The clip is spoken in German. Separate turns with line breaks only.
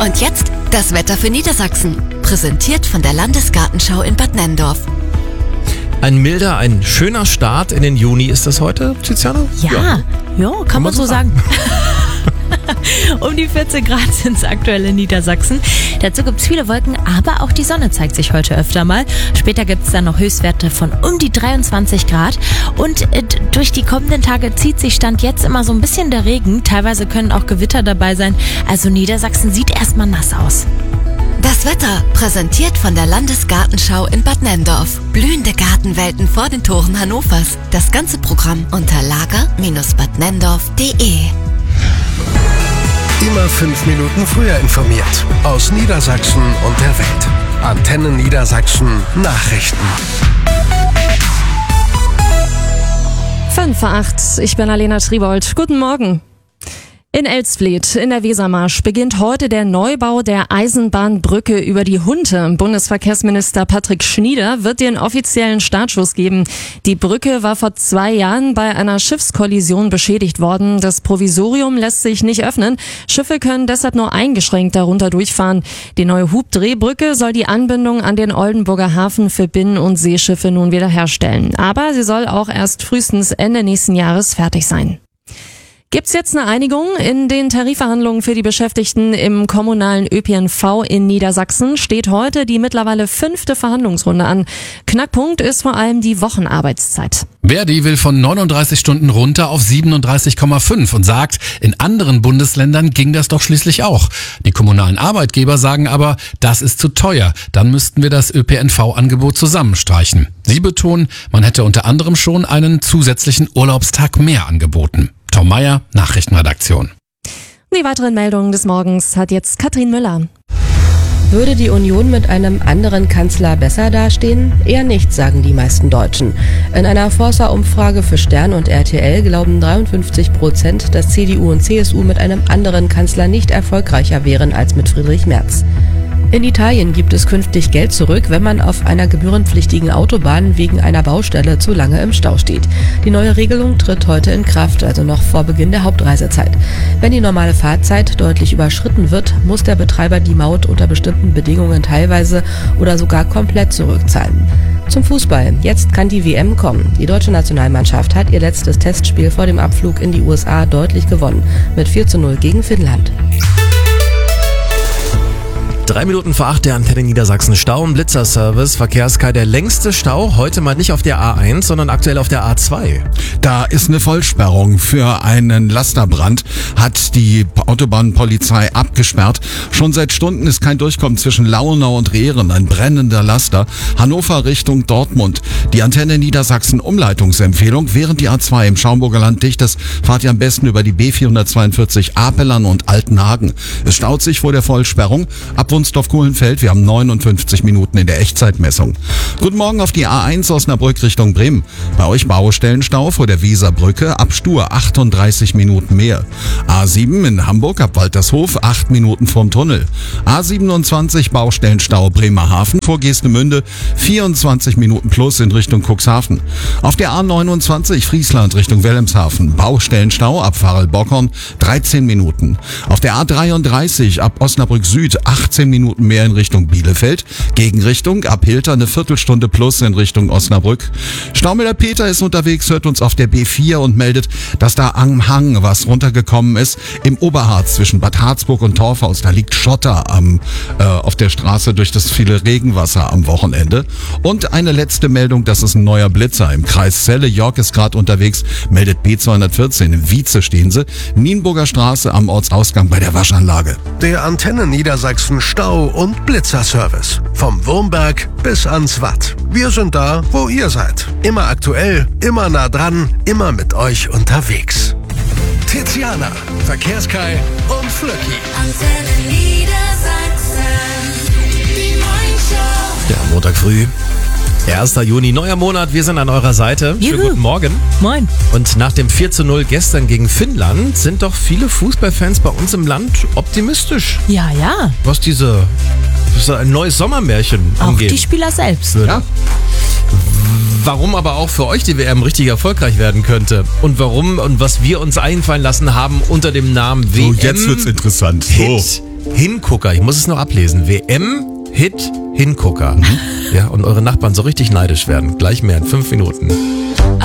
Und jetzt das Wetter für Niedersachsen. Präsentiert von der Landesgartenschau in Bad Nenndorf.
Ein milder, ein schöner Start in den Juni ist das heute, Tiziana?
Ja, kann man so sagen. Um die 14 Grad sind es aktuell in Niedersachsen. Dazu gibt es viele Wolken, aber auch die Sonne zeigt sich heute öfter mal. Später gibt es dann noch Höchstwerte von um die 23 Grad. Und durch die kommenden Tage zieht sich Stand jetzt immer so ein bisschen der Regen. Teilweise können auch Gewitter dabei sein. Also Niedersachsen sieht erstmal nass aus.
Das Wetter, präsentiert von der Landesgartenschau in Bad Nenndorf. Blühende Gartenwelten vor den Toren Hannovers. Das ganze Programm unter lager-badnenndorf.de.
Immer 5 Minuten früher informiert. Aus Niedersachsen und der Welt. Antenne Niedersachsen Nachrichten.
5:08, ich bin Alena Triebold. Guten Morgen. In Elsfleth in der Wesermarsch beginnt heute der Neubau der Eisenbahnbrücke über die Hunte. Bundesverkehrsminister Patrick Schnieder wird den offiziellen Startschuss geben. Die Brücke war vor 2 Jahren bei einer Schiffskollision beschädigt worden. Das Provisorium lässt sich nicht öffnen. Schiffe können deshalb nur eingeschränkt darunter durchfahren. Die neue Hubdrehbrücke soll die Anbindung an den Oldenburger Hafen für Binnen- und Seeschiffe nun wiederherstellen. Aber sie soll auch erst frühestens Ende nächsten Jahres fertig sein. Gibt's jetzt eine Einigung in den Tarifverhandlungen für die Beschäftigten im kommunalen ÖPNV in Niedersachsen? Steht heute die mittlerweile 5. Verhandlungsrunde an. Knackpunkt ist vor allem die Wochenarbeitszeit.
Verdi will von 39 Stunden runter auf 37,5 und sagt, in anderen Bundesländern ging das doch schließlich auch. Die kommunalen Arbeitgeber sagen aber, das ist zu teuer. Dann müssten wir das ÖPNV-Angebot zusammenstreichen. Sie betonen, man hätte unter anderem schon einen zusätzlichen Urlaubstag mehr angeboten. Tom Meyer, Nachrichtenredaktion.
Die weiteren Meldungen des Morgens hat jetzt Katrin Müller.
Würde die Union mit einem anderen Kanzler besser dastehen? Eher nicht, sagen die meisten Deutschen. In einer Forsa-Umfrage für Stern und RTL glauben 53%, dass CDU und CSU mit einem anderen Kanzler nicht erfolgreicher wären als mit Friedrich Merz. In Italien gibt es künftig Geld zurück, wenn man auf einer gebührenpflichtigen Autobahn wegen einer Baustelle zu lange im Stau steht. Die neue Regelung tritt heute in Kraft, also noch vor Beginn der Hauptreisezeit. Wenn die normale Fahrzeit deutlich überschritten wird, muss der Betreiber die Maut unter bestimmten Bedingungen teilweise oder sogar komplett zurückzahlen. Zum Fußball. Jetzt kann die WM kommen. Die deutsche Nationalmannschaft hat ihr letztes Testspiel vor dem Abflug in die USA deutlich gewonnen. Mit 4:0 gegen Finnland.
3 Minuten vor 8 der Antenne Niedersachsen Stau- und Blitzerservice. Verkehrskei, der längste Stau heute mal nicht auf der A1, sondern aktuell auf der A2.
Da ist eine Vollsperrung für einen Lasterbrand, hat die Autobahnpolizei abgesperrt. Schon seit Stunden ist kein Durchkommen zwischen Launau und Rehren, ein brennender Laster. Hannover Richtung Dortmund. Die Antenne Niedersachsen Umleitungsempfehlung: während die A2 im Schaumburger Land dicht ist, fahrt ihr am besten über die B442 Apelern und Altenhagen. Es staut sich vor der Vollsperrung. Ab Wunsdorf-Kuhlenfeld, wir haben 59 Minuten in der Echtzeitmessung. Guten Morgen auf die A1 Osnabrück Richtung Bremen. Bei euch Baustellenstau vor der Weserbrücke, ab Stur 38 Minuten mehr. A7 in Hamburg ab Waltershof 8 Minuten vorm Tunnel. A27 Baustellenstau Bremerhaven vor Geestemünde 24 Minuten plus in Richtung Cuxhaven. Auf der A29 Friesland Richtung Wilhelmshaven Baustellenstau ab Varel-Bockhorn 13 Minuten. Auf der A33 ab Osnabrück Süd 18 Minuten mehr in Richtung Bielefeld. Gegenrichtung ab Hilter eine Viertelstunde plus in Richtung Osnabrück. Staumüller Peter ist unterwegs, hört uns auf der B4 und meldet, dass da am Hang was runtergekommen ist. Im Oberharz zwischen Bad Harzburg und Torfhaus. Da liegt Schotter auf der Straße durch das viele Regenwasser am Wochenende. Und eine letzte Meldung, das ist ein neuer Blitzer im Kreis Celle. Jörg ist gerade unterwegs, meldet B214. Im Wietze stehen sie. Nienburger Straße am Ortsausgang bei der Waschanlage.
Der Antenne Niedersachsen Stau- und Blitzerservice. Vom Wurmberg bis ans Watt. Wir sind da, wo ihr seid. Immer aktuell, immer nah dran, immer mit euch unterwegs. Tiziana, Verkehrskai und Flöcki.
Antenne Niedersachsen, die Morningshow.
Ja, Montag früh. 1. Juni, neuer Monat, wir sind an eurer Seite. Schönen guten Morgen.
Moin.
Und nach dem 4:0 gestern gegen Finnland sind doch viele Fußballfans bei uns im Land optimistisch,
Ja.
was ein neues Sommermärchen
Auch
angeht.
die Spieler selbst.
Ja. Warum aber auch für euch die WM richtig erfolgreich werden könnte und warum und was wir uns einfallen lassen haben unter dem Namen WM.
Jetzt wird's interessant.
Hit Hingucker. Ich muss es noch ablesen. WM-Hit Hingucker. Ja, und eure Nachbarn so richtig neidisch werden. Gleich mehr in 5 Minuten.